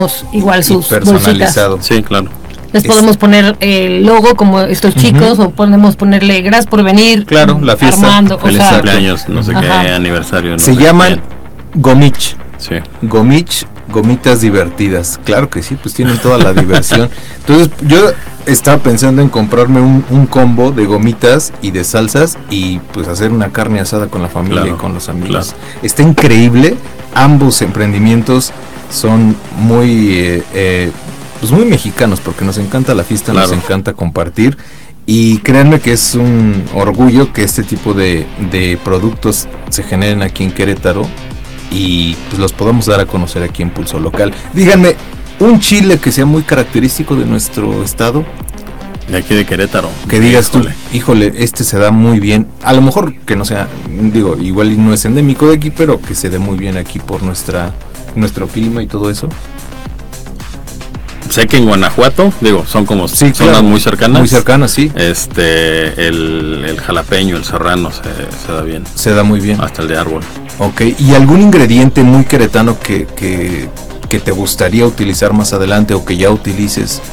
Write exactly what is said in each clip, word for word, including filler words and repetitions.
igual sus personalizado. bolsitas. Sí, claro. Les Es- podemos poner el logo como estos chicos, Ujú. o podemos ponerle gracias por venir. Claro, la fiesta. Armando, o Feliz sea, cumpleaños, no sé Ajá. qué aniversario. No Se sé llaman quién. Gomich. Sí. Gomich, gomitas divertidas. Claro que sí, pues tienen toda la diversión. Entonces, yo estaba pensando en comprarme un, un combo de gomitas y de salsas y pues hacer una carne asada con la familia Claro, y con los amigos. claro. Está increíble. Ambos emprendimientos son muy, eh, eh, pues muy mexicanos porque nos encanta la fiesta, Claro. nos encanta compartir. Y créanme que es un orgullo que este tipo de, de productos se generen aquí en Querétaro y pues los podamos dar a conocer aquí en Pulso Local. Díganme, un chile que sea muy característico de nuestro estado, De aquí de Querétaro. que digas Híjole. tú, híjole, este se da muy bien. A lo mejor que no sea, digo, igual y no es endémico de aquí, pero que se dé muy bien aquí por nuestra nuestro clima y todo eso. Sé que en Guanajuato, digo, son como Sí, zonas claro. muy cercanas. Muy cercanas, sí. Este, el, el jalapeño, el serrano se, se da bien. Se da muy bien. Hasta el de árbol. Ok, ¿y algún ingrediente muy queretano que, que, que te gustaría utilizar más adelante o que ya utilices?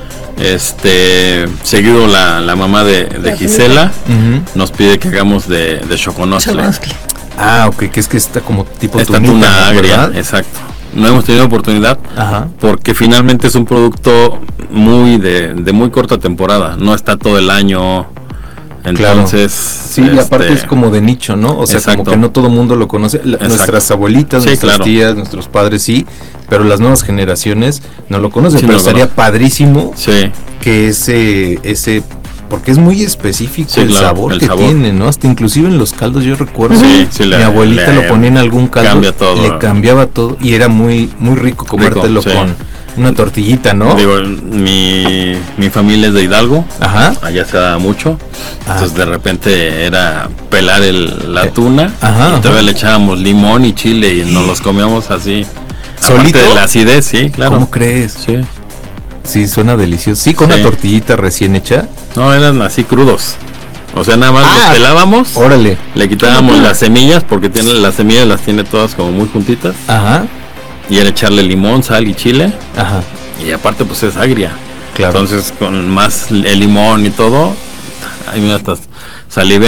Este, seguido la, la mamá de, de La Gisela Ujú. nos pide que hagamos de, de choconostle. Choconostle. Ah, ok, que es que está como tipo Esta tunita, tuna ¿no? agria, ¿Verdad? exacto. No hemos tenido oportunidad Ajá. porque finalmente es un producto muy de, de muy corta temporada, no está todo el año. Entonces, Sí, y aparte este, es como de nicho, ¿no? O sea, exacto. como que no todo el mundo lo conoce. La- Exacto. nuestras abuelitas, Sí, nuestras claro. tías, nuestros padres sí, pero las nuevas generaciones no lo conocen. Sí, pero no lo estaría conocen. padrísimo sí, que ese, ese, porque es muy específico Sí, el claro, sabor el que sabor. tiene, ¿no? Hasta inclusive en los caldos yo recuerdo. Sí, sí, le- mi abuelita le lo ponía en algún caldo, cambia todo. le cambiaba todo y era muy, muy rico comértelo sí. con una tortillita, ¿no? digo, mi, mi familia es de Hidalgo, Ajá. allá se da mucho, Ah. entonces de repente era pelar el, la Eh, tuna, ajá, y todavía ajá. le echábamos limón y chile y nos los comíamos así. ¿Solito? Aparte de la acidez, sí, claro. ¿Cómo crees? Sí. Sí, suena delicioso. Sí, con Sí. una tortillita recién hecha. No, eran así crudos. O sea, nada más Ah, los pelábamos, Órale. le quitábamos las semillas porque tiene las semillas las tiene todas como muy juntitas Ajá. y era echarle limón, sal y chile Ajá. y aparte pues es agria. Claro. Entonces con más el limón y todo, ahí me hasta salivé.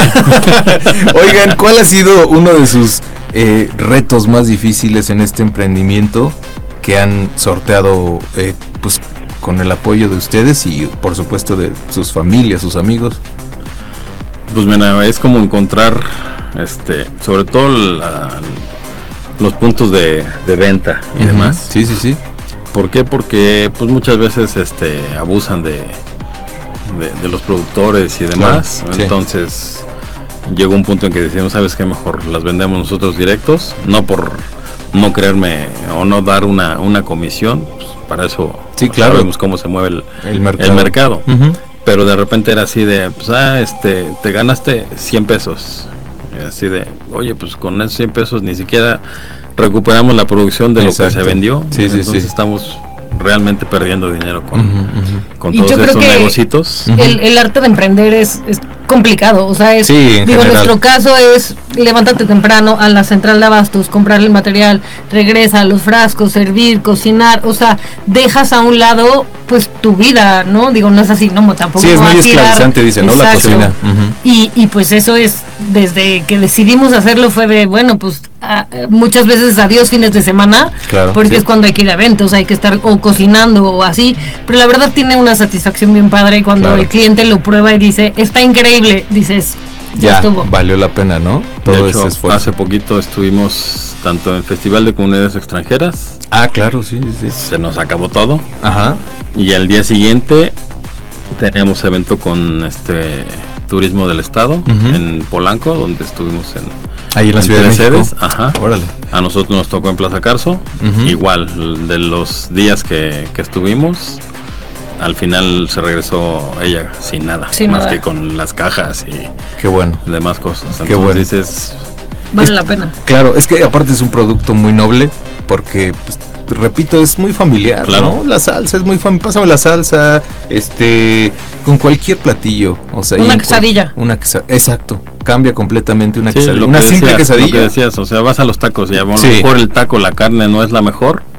Oigan, ¿cuál ha sido uno de sus eh, retos más difíciles en este emprendimiento que han sorteado eh, pues con el apoyo de ustedes y por supuesto de sus familias, sus amigos? Pues mira, es como encontrar, este, sobre todo la- los puntos de, de venta y Ujú. demás. Sí, sí, sí. ¿Por qué? Porque pues muchas veces este abusan de, de, de los productores y demás. Claro, sí. Entonces llegó un punto en que decimos, ¿sabes qué? Mejor las vendemos nosotros directos, no por no creerme o no dar una, una comisión, pues, para eso Sí, claro. sabemos cómo se mueve el, El mercado. el mercado. Ujú. Pero de repente era así de, pues, ah, este, te ganaste cien pesos. Y así de, oye, pues con esos cien pesos ni siquiera recuperamos la producción de lo que Exacto. se vendió. Sí, sí, Entonces sí. estamos realmente perdiendo dinero con, Ujú, ujú. con Y todos yo creo esos que- negocitos. Ujú. El, el arte de emprender es, es complicado, o sea, es, Sí, en digo, general. nuestro caso es levántate temprano a la central de abastos, comprar el material, regresa a los frascos, servir, cocinar, o sea, dejas a un lado pues tu vida, ¿no? Digo, no es así, no, tampoco Sí, es va muy a tirar- esclavizante, dice, ¿no? La Exacto. cocina. Ujú. Y, y pues eso es, desde que decidimos hacerlo fue de, bueno, pues a- muchas veces adiós fines de semana, Claro, porque sí. es cuando hay que ir a eventos, hay que estar o cocinando o así, pero la verdad tiene una satisfacción bien padre cuando Claro. el cliente lo prueba y dice, está increíble, dices, ya, Ya, estuvo. valió la pena, ¿no? Todo De hecho, ese esfuerzo. hace poquito estuvimos tanto en el Festival de Comunidades Extranjeras, Ah, claro, sí, sí, sí. se nos acabó todo, Ajá. y al día siguiente teníamos evento con este turismo del estado Ujú. en Polanco, donde estuvimos en Ahí en la en Ciudad de tres México. sedes, ajá. Órale. A nosotros nos tocó en Plaza Carso, Ujú. igual de los días que, que estuvimos, al final se regresó ella sin nada, Sin más nada. que con las cajas y Qué bueno. demás cosas. Entonces Qué bueno. dices, Vale Es- la pena. Claro, es que aparte es un producto muy noble porque, pues, repito, es muy familiar, Claro. ¿no? La salsa es muy familiar. Pásame la salsa, este, con cualquier platillo. O sea, Una y en quesadilla. cual- Una quesadilla, exacto. Cambia completamente una sí, quesadilla. lo Una que simple decías, lo que quesadilla. decías, o sea, vas a los tacos y a lo Sí. mejor el taco, la carne no es la mejor,